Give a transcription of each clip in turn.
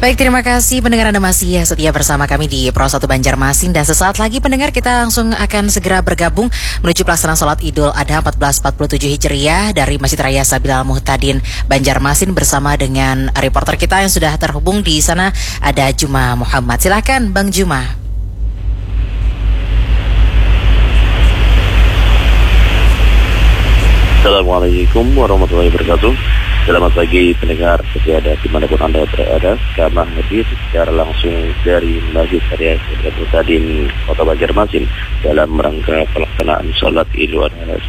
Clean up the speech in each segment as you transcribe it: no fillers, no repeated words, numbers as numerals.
Baik, terima kasih pendengar Anda masih setia bersama kami di Pro 1 Banjarmasin. Dan sesaat lagi pendengar kita langsung akan segera bergabung menuju pelaksanaan sholat Idul Adha 1447 Hijriah dari Masjid Raya Sabil Al-Muhtadin Banjarmasin bersama dengan reporter kita yang sudah terhubung di sana, ada Juma Muhammad. Silakan Bang Juma. Assalamualaikum warahmatullahi wabarakatuh. Selamat pagi pendengar setia dimanapun Anda berada. Kami hadir secara langsung dari Masjid Raya Sabil Al-Muhtadin Kota Banjarmasin dalam rangka pelaksanaan sholat Idul Adha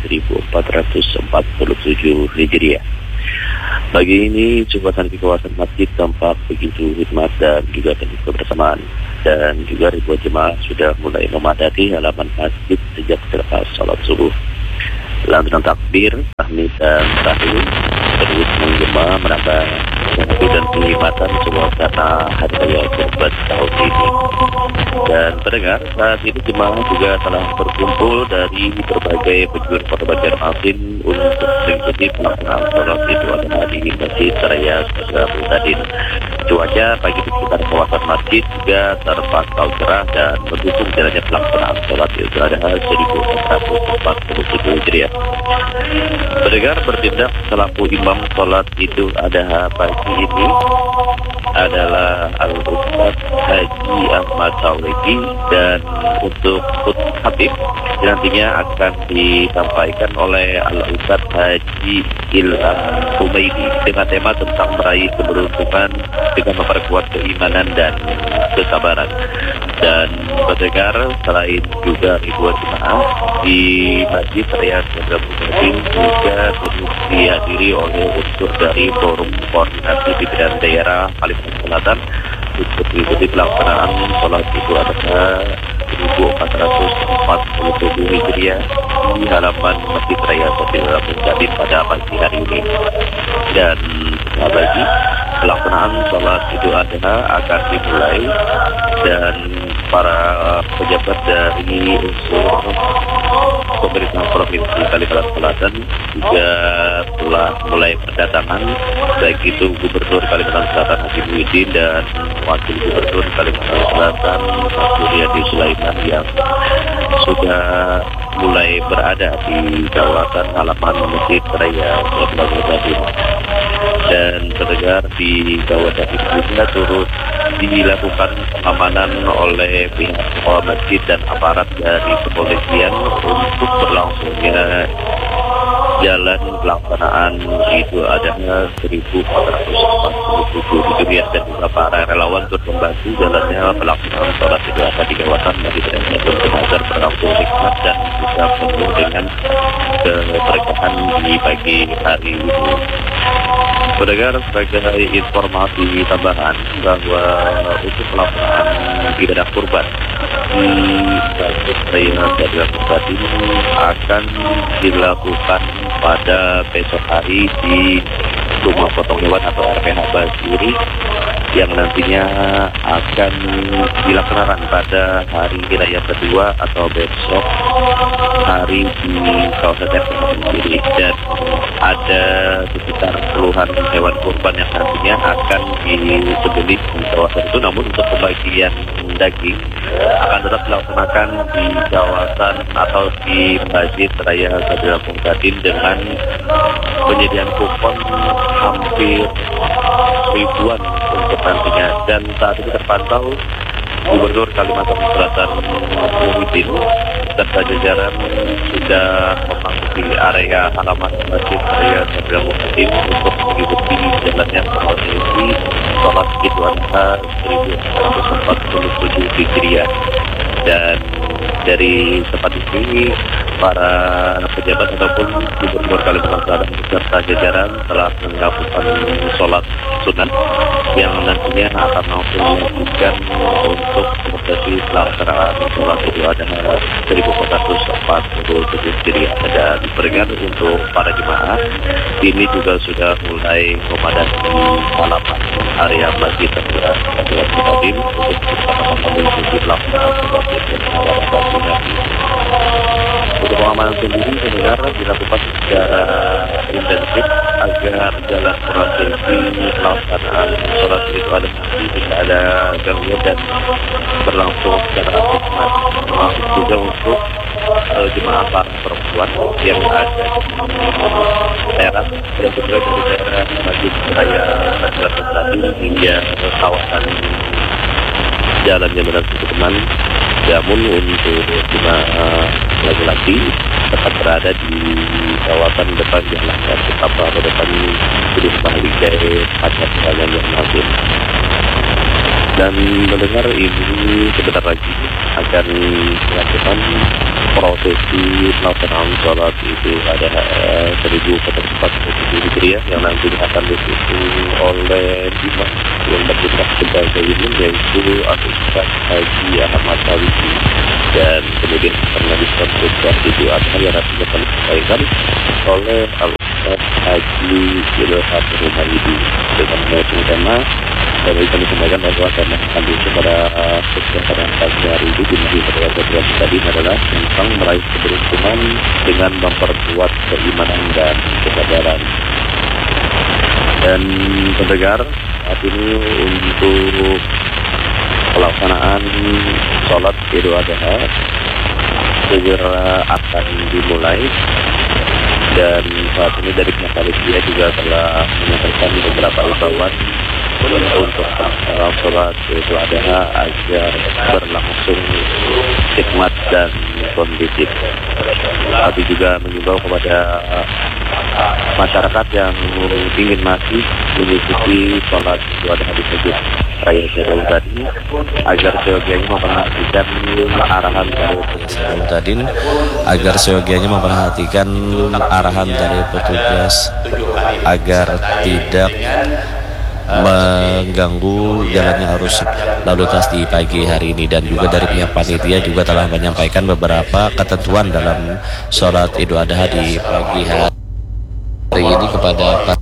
1447 Hijriah. Pagi ini jembatan di kawasan masjid tampak begitu hikmat dan juga penuh kebersamaan, dan juga ribuan jemaah sudah mulai memadati halaman masjid sejak selepas sholat subuh. Lantunan takbir, tahmid dan tahlil terus menggema menambah semangat dan penghormatan suasana hari raya Kurban tahun ini. Dan pendengar, saat ini jemaah juga telah berkumpul dari berbagai penjuru Kota Banjarmasin untuk mengikuti pelaksanaan sholat Idul Adha di Masjid Raya Sabil Al-Muhtadin. Cuaca pagi di sekitar kawasan masjid juga terpantau cerah dan mendukung jalannya pelaksanaan sholat Idul Adha 1447 Hijriah. Pendengar, bertindak selaku imam sholat Idul Adha pagi ini adalah Al-Ustaz Haji Ahmad Taulegi, dan untuk Habib nantinya akan disampaikan oleh Al-Ustaz Haji Ilham Humaydi dengan tema tentang meraih keberuntungan dengan memperkuat keimanan dan kesabaran. Dan pendengar, selain juga ribuan jemaah di Masjid Raya Sabil Al-Muhtadin juga turut dihadiri oleh unsur dari Forum Koordinasi Pimpinan Daerah Kalimantan Selatan untuk mengikuti pelaksanaan sholat Idul Adha 1447 Hijriah di halaman Masjid Raya Sabil Al-Muhtadin pada pagi hari ini. Dan lagi pelaksanaan sholat Idul Adha akan dimulai, dan para pejabat dari unsur pemerintah Provinsi Kalimantan Selatan juga telah mulai berdatangan, baik itu Gubernur Kalimantan Selatan Haji Muhyiddin dan Wakil Gubernur Kalimantan Selatan Pak Suryadi Sulaiman yang sudah mulai berada di kawasan halaman Masjid Raya Sabil Al-Muhtadin. Dan pendengar, di kawasan ini juga turut dilakukan pengamanan oleh pihak kepala masjid dan aparat dari kepolisian untuk berlangsungnya jalan pelaksanaan Idul Adha 1447 Hijriah, dan juga para relawan turut membantu jalannya pelaksanaan sholat Idul Adha di kawasan Masjid Raya agar berlangsung hikmat dan juga penuh dengan keberkahan di pagi hari ini. Pendengar, sebagai informasi tambahan bahwa untuk pelaksanaan ibadah kurban di Masjid Raya Sabil Al-Muhtadin akan dilakukan pada besok hari di Rumah Potong Hewan atau RPH Basuri, yang nantinya akan dilaksanakan pada hari raya kedua atau besok hari di kawasan RPH sendiri. Dan ada sekitar puluhan hewan kurban yang nantinya akan disembelih di kawasan itu. Namun untuk pembagian daging akan tetap dilaksanakan di kawasan atau di Masjid Raya Sabil Al-Muhtadin dengan penyediaan kupon hampir ribuan untuk nantinya. Dan saat ini terpantau Gubernur Kalimantan Selatan Muhyiddin serta jajaran sudah memasuki area halaman Masjid Raya Sabil Al-Muhtadin untuk mengikuti jalannya prosesi sholat Idul Adha 1447 Hijriah. Dan dari tempat ini para pejabat ataupun Gubernur Kalimantan Selatan beserta jajaran telah melakukan sholat sunat yang nantinya akan langsung dilanjutkan untuk prosesi pelaksanaan sholat Idul Adha 1447 Hijriah. Dan beringat untuk para jemaah ini juga sudah mulai memadati halaman area Masjid Raya Sabil Al-Muhtadin untuk bersama-sama mengikuti pelaksanaan sholat Idul Adha. Untuk pengamanan sendiri pendengar dilakukan secara intensif agar jalan prosesi pelaksanaan sholat Idul Adha tidak ada gangguan dan berlangsung secara hikmat. Termasuk juga untuk jemaah para perempuan yang ada di daerah yang berada di daerah Masjid Raya Raja Tadi hingga kawasan Jalan Jembatan Sudirman. Namun untuk jemaah laki-laki tetap berada di kawasan depan jalan dan tetap berada depan gedung Mahligai pada jalan yang masih. Dan mendengar ini sebentar lagi akan melakukan prosesi pelaksanaan sholat Idul Adha 1447 Hijriah yang nanti akan disusul oleh imam yang bertugas sebagai imam yaitu Ustaz Haji Ahmad Tawisi, dan kemudian akan melanjutkan khutbah Idul Adha yang nantinya akan disampaikan oleh Ustaz Haji Ilham Rumaidi dengan tema dan kami sampaikan bahwa tema akan diusung pada kesempatan pagi hari ini di Masjid Raya Raja tadi adalah tentang meraih keberuntungan dengan memperkuat keimanan dan kesabaran. Dan pendengar, saat ini untuk pelaksanaan sholat Idul Adha segera akan dimulai, dan saat ini dari pihak panitia juga telah menyampaikan beberapa imbauan untuk sholat Idul Adha agar berlangsung hikmat dan kondusif. Tapi juga mengimbau kepada masyarakat yang ingin masih mengikuti sholat Idul Adha di Masjid Raya Syarul Tadin agar seyogianya memperhatikan arahan dari petugas agar tidak mengganggu jalannya arus lalu lintas di pagi hari ini. Dan juga dari pihak panitia juga telah menyampaikan beberapa ketentuan dalam sholat Idul Adha di pagi hari ini kepada